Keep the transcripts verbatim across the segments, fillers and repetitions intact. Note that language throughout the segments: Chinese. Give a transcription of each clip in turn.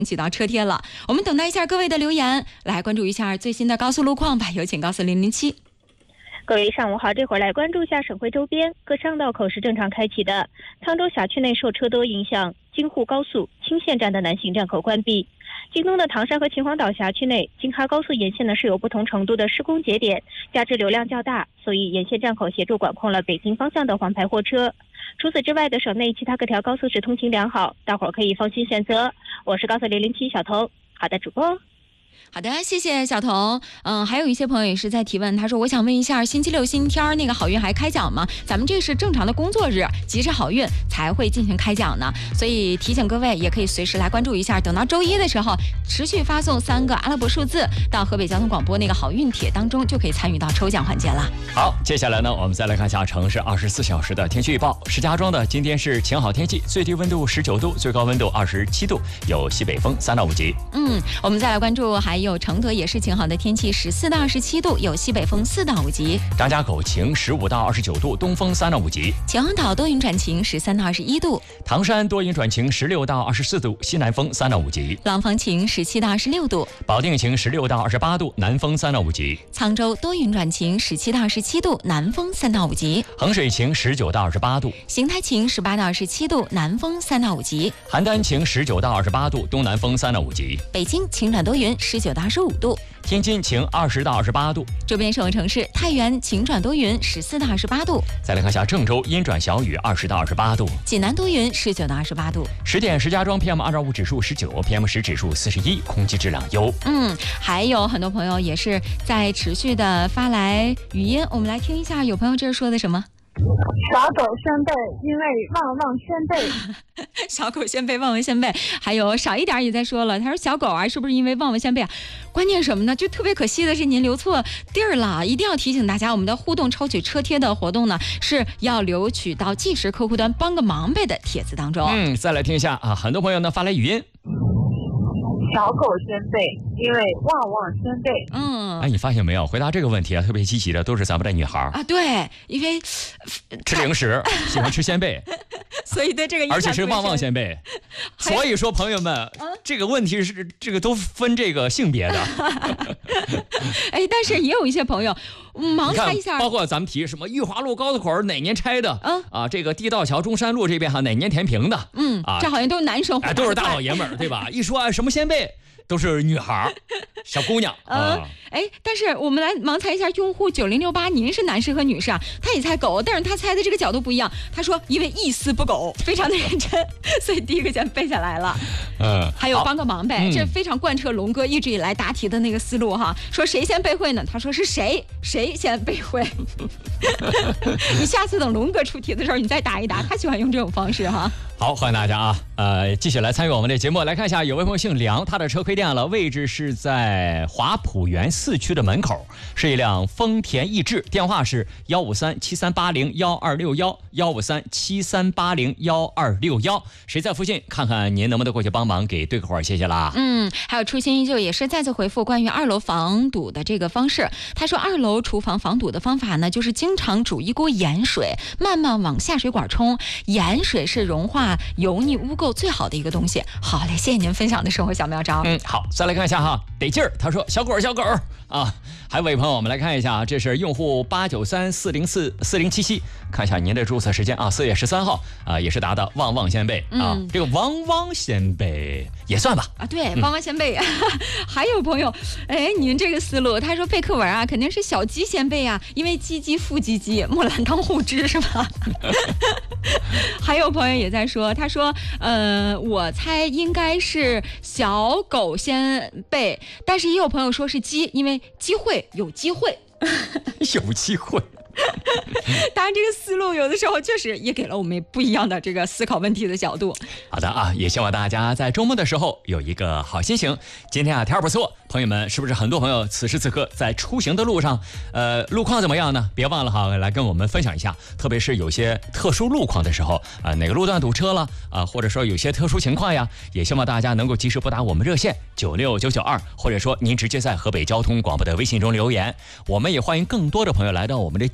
起到车贴了。我们等待一下各位的留言，来关注一下最新的高速路况吧。有请高速零零七。 各位上午好，这会儿来关注一下省会周边各商道口是正常开启的。沧州辖区内受车多影响，京沪高速青县站的南行站口关闭。京东的唐山和秦皇岛辖区内京哈高速沿线呢是有不同程度的施工节点，加之流量较大，所以沿线站口协助管控了北京方向的黄牌货车。除此之外的省内其他各条高速是通行良好，大伙儿可以放心选择。我是高速零零七小童。好的，主播。 好的，谢谢小童。嗯，还有一些朋友也是在提问，他说我想问一下，星期六星期天那个好运还开奖吗？咱们这是正常的工作日，吉时好运才会进行开奖呢，所以提醒各位也可以随时来关注一下，等到周一的时候持续发送三个阿拉伯数字到河北交通广播那个好运帖当中，就可以参与到抽奖环节了。 好，接下来呢我们再来看一下城市二十四小时的天气预报。石家庄的今天是晴好天气，最低温度十九度，最高温度二十七度，有西北风三到五级。 嗯，我们再来关注还有承德也是晴好的天气，十四到二十七度，有西北风四到五级。 张家口晴，十五到二十九度，东风三到五级。 秦皇岛多云转晴，十三到二十一度。 唐山多云转晴，十六到二十四度，西南风三到五级。 廊坊晴，十七到二十六度。 保定晴，十六到二十八度，南风三到五级。 沧州多云转晴，十七到二十七度，南风三到五级。 衡水晴，十九到二十八度。 邢台晴，十八到二十七度，南风三到五级。 邯郸晴，十九到二十八度，东南风三到五级。 北京晴转多云，十九到二十五度。 天津晴，二十到二十八度。 周边省会城市太原晴转多云，十四到二十八度。 再来看一下郑州，阴转小雨，二十到二十八度。 济南多云，十九到二十八度。 十点石家庄 P M 二点五 指数十九 ，P M 十 指数四十一，空气质量优。 嗯，还有很多朋友也是在持续的发来语音，我们来听一下，有朋友这是说的什么？ 小狗先辈，因为旺旺先辈。 小狗先辈，旺旺先辈。还有少一点也在说了，他说小狗啊，是不是因为旺旺先辈啊？关键什么呢？就特别可惜的是您留错地儿了，一定要提醒大家，我们的互动抽取车贴的活动呢，是要留取到即时客户端帮个忙呗的帖子当中。 嗯，再来听一下啊，很多朋友呢发来语音。 小狗先辈，因为旺旺先辈。 嗯， 哎，你发现没有？回答这个问题啊，特别积极的都是咱们的女孩啊。对，因为吃零食，喜欢吃鲜贝， 所以对这个而且是旺旺鲜贝。所以说，朋友们，嗯、这个问题是这个都分这个性别的。 哎，但是也有一些朋友盲猜一下， 包括咱们提什么裕华路高速口哪年拆的？嗯啊，这个地道桥中山路这边哈哪年填平的？ 嗯啊，这好像都是男生， 哎，都是大老爷们儿，对吧？一说啊什么鲜贝。都是女孩小姑娘。 嗯，哎、呃，但是我们来盲猜一下，用户九零六八，您是男士和女士啊？他也猜狗，但是他猜的这个角度不一样。他说因为一丝不苟，非常的认真，所以第一个先背下来了。嗯，还有帮个忙呗，嗯、这非常贯彻龙哥一直以来答题的那个思路哈。说谁先背会呢？他说是谁谁先背会。你下次等龙哥出题的时候，你再答一答，他喜欢用这种方式哈。 好，欢迎大家啊，呃，继续来参与我们的节目。来看一下，有位朋友姓梁，他的车亏电了，位置是在华普园四区的门口，是一辆丰田逸致，电话是幺五三七三八零幺二六幺幺五三七三八零幺二六幺。谁在附近？看看您能不能过去帮忙给对个伙，谢谢啦。 嗯，还有初心依旧也是再次回复关于二楼防堵的这个方式。他说，二楼厨房防堵的方法呢，就是经常煮一锅盐水，慢慢往下水管冲，盐水是融化油腻污垢最好的一个东西。好嘞，谢谢您分享的生活小妙招。 嗯，好，再来看一下哈，得劲儿。他说小狗小狗啊，还有位朋友，我们来看一下，这是用户八九三四零四四零七七，看一下您的注册时间啊，四月十三号啊，也是答的旺旺仙贝啊，嗯、这个旺旺仙贝也算吧啊，对，旺旺仙贝。嗯、还有朋友，哎，您这个思路，他说背课文啊，肯定是小鸡仙贝啊，因为鸡鸡腹鸡鸡，木兰当户织是吧？还有朋友也在说，他说，呃，我猜应该是小狗先背，但是也有朋友说是鸡，因为机会有机会， 有机会。 当然这个思路有的时候确实也给了我们不一样的这个思考问题的角度。 好的啊，也希望大家在周末的时候有一个好心情。今天啊天儿不错，朋友们是不是很多朋友此时此刻在出行的路上，呃路况怎么样呢？别忘了哈，来跟我们分享一下，特别是有些特殊路况的时候啊、呃，哪个路段堵车了啊、呃，或者说有些特殊情况呀，也希望大家能够及时拨打我们热线九六九九二，或者说您直接在河北交通广播的微信中留言。我们也欢迎更多的朋友来到我们的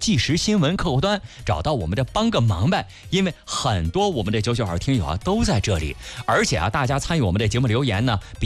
即时新闻客户端，找到我们的帮个忙呗。因为很多我们的九九二听友啊都在这里，而且啊，大家参与我们的节目留言呢。